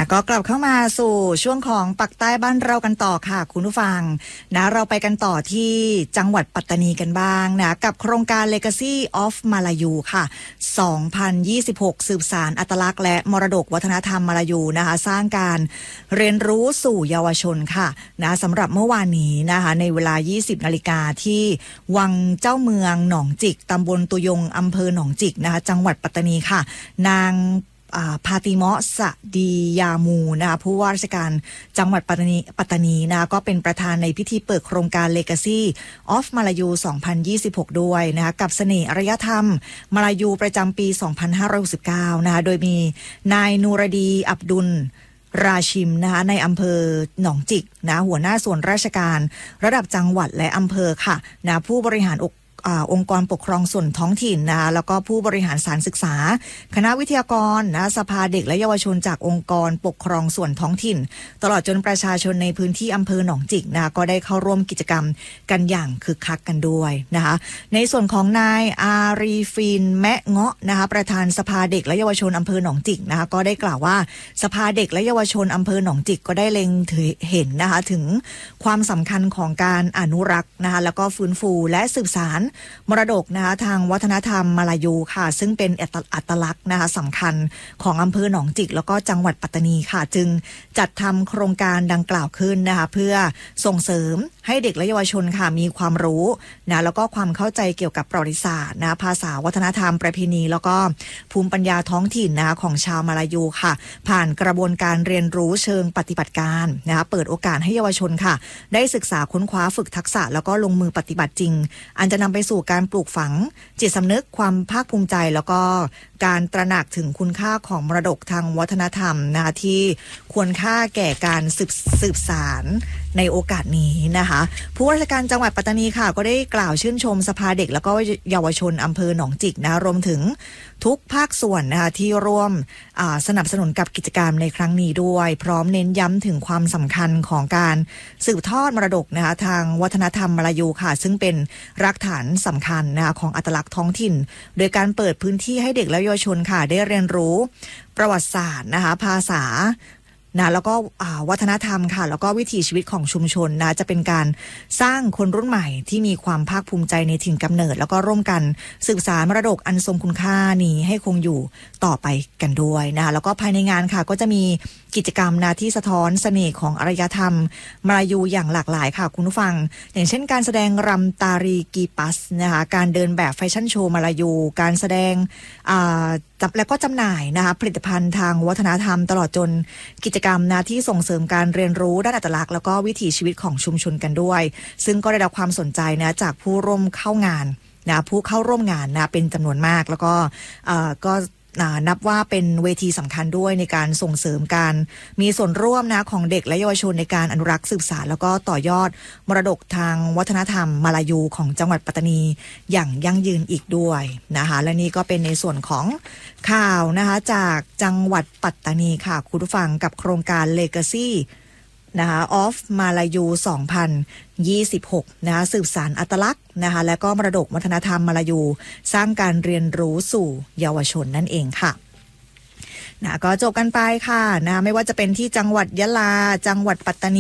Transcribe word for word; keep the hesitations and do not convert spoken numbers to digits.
ก็กลับเข้ามาสู่ช่วงของปักใต้บ้านเรากันต่อค่ะคุณผู้ฟังนะเราไปกันต่อที่จังหวัดปัตตานีกันบ้างนะกับโครงการ Legacy of Malayu ค่ะสองพันยี่สิบหกสืบสานอัตลักษณ์และมรดกวัฒนธรรมมาลายูนะคะสร้างการเรียนรู้สู่เยาวชนค่ะนะสำหรับเมื่อวานนี้นะคะในเวลา ยี่สิบนาฬิกาที่วังเจ้าเมืองหนองจิกตำบลตุยงอำเภอหนองจิกนะคะจังหวัดปัตตานีค่ะนางพาติเมาะสะดียามูนะคะผู้ว่าราชการจังหวัดปัตตานีปัตตานีนะคะก็เป็นประธานในพิธีเปิดโครงการ Legacy of Malayu สองพันยี่สิบหกด้วยนะคะกับเสน่ห์อารยธรรมมาลายูประจำปี สองพันห้าร้อยหกสิบเก้า นะคะโดยมีนายนูรดีอับดุลราชิมนะคะในอำเภอหนองจิกนะหัวหน้าส่วนราชการระดับจังหวัดและอำเภอค่ะนะผู้บริหารอกองค์กรปกครองส่วนท้องถิ่นนะคะแล้วก็ผู้บริหารสถานศึกษาคณะวิทยากรนะสภาเด็กและเยาวชนจากองค์กรปกครองส่วนท้องถิ่นตลอดจนประชาชนในพื้นที่อำเภอหนองจิกนะคะก็ได้เข้าร่วมกิจกรรมกันอย่างคึกคักกันด้วยนะคะในส่วนของนายอารีฟินแมะเงาะนะคะประธานสภาเด็กและเยาวชนอำเภอหนองจิกนะคะก็ได้กล่าวว่าสภาเด็กและเยาวชนอำเภอหนองจิกก็ได้เล็งเห็นนะคะถึงความสำคัญของการอนุรักษ์นะคะแล้วก็ฟื้นฟูและสืบสานมรดกนะคะทางวัฒนธรรมมาลายูค่ะซึ่งเป็นอัตลักษณ์นะคะสำคัญของอำเภอหนองจิกแล้วก็จังหวัดปัตตานีค่ะจึงจัดทำโครงการดังกล่าวขึ้นนะคะเพื่อส่งเสริมให้เด็กและเยาวชนค่ะมีความรู้นะแล้วก็ความเข้าใจเกี่ยวกับประวัติศาสตร์นะภาษาวัฒนธรรมประเพณีแล้วก็ภูมิปัญญาท้องถิ่นนะคะของชาวมาลายูค่ะผ่านกระบวนการเรียนรู้เชิงปฏิบัติการนะคะเปิดโอกาสให้เยาวชนค่ะได้ศึกษาค้นคว้าฝึกทักษะแล้วก็ลงมือปฏิบัติจริงอันจะนำไปสู่การปลูกฝังจิตสำนึกความภาคภูมิใจแล้วก็การตระหนักถึงคุณค่าของมรดกทางวัฒนธรรมนะคะที่ควรค่าแก่การสืบสืบสานในโอกาสนี้นะคะผู้ว่าราชการจังหวัดปัตตานีค่ะก็ได้กล่าวชื่นชมสภาเด็กแล้วก็เยาวชนอำเภอหนองจิกนะรวมถึงทุกภาคส่วนนะคะที่ร่วมสนับสนุนกับกิจกรรมในครั้งนี้ด้วยพร้อมเน้นย้ำถึงความสำคัญของการสืบทอดมรดกนะคะทางวัฒนธรรมมาลายูค่ะซึ่งเป็นรากฐานสำคัญนะคะของอัตลักษณ์ท้องถิ่นโดยการเปิดพื้นที่ให้เด็กและเยาวชนค่ะได้เรียนรู้ประวัติศาสตร์นะคะภาษานะแล้วก็วัฒนธรรมค่ะแล้วก็วิถีชีวิตของชุมชนนะจะเป็นการสร้างคนรุ่นใหม่ที่มีความภาคภูมิใจในถิ่นกำเนิดแล้วก็ร่วมกันสืบสานมรดกอันทรงคุณค่านี้ให้คงอยู่ต่อไปกันด้วยนะคะแล้วก็ภายในงานค่ะก็จะมีกิจกรรมนะที่สะท้อนเสน่ห์ของอารยธรรมมาลายูอย่างหลากหลายค่ะคุณผู้ฟังอย่างเช่นการแสดงรำตารีกีปัสนะคะการเดินแบบแฟชั่นโชว์มาลายูการแสดงจับและก็จำหน่ายนะคะผลิตภัณฑ์ทางวัฒนธรรมตลอดจนกิจกรรมนะที่ส่งเสริมการเรียนรู้ด้านอัตลักษณ์แล้วก็วิถีชีวิตของชุมชนกันด้วยซึ่งก็ได้รับความสนใจนะจากผู้ร่วมเข้างานนะผู้เข้าร่วมงานนะเป็นจำนวนมากแล้วก็ก็นับว่าเป็นเวทีสำคัญด้วยในการส่งเสริมการมีส่วนร่วมนะของเด็กและเยาวชนในการอนุรักษ์สืบสานแล้วก็ต่อยอดมรดกทางวัฒนธรรมมาลายูของจังหวัดปัตตานีอย่างยั่งยืนอีกด้วยนะคะและนี่ก็เป็นในส่วนของข่าวนะคะจากจังหวัดปัตตานีค่ะคุณผู้ฟังกับโครงการ Legacyนะคะ of Malayu สองพันยี่สิบหกนะคะสืบสานอัตลักษณ์นะคะและก็มรดกวัฒนธรรมมาลายูสร้างการเรียนรู้สู่เยาวชนนั่นเองค่ะนะก็จบกันไปค่ะนะไม่ว่าจะเป็นที่จังหวัดยะลาจังหวัดปัตตานี